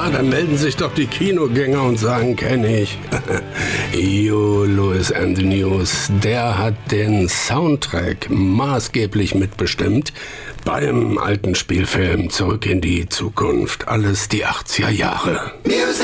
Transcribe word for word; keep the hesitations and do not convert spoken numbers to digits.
Ja, dann melden sich doch die Kinogänger und sagen, kenne ich. Jo, Louis Antonius, der hat den Soundtrack maßgeblich mitbestimmt beim alten Spielfilm Zurück in die Zukunft. Alles die achtziger Jahre.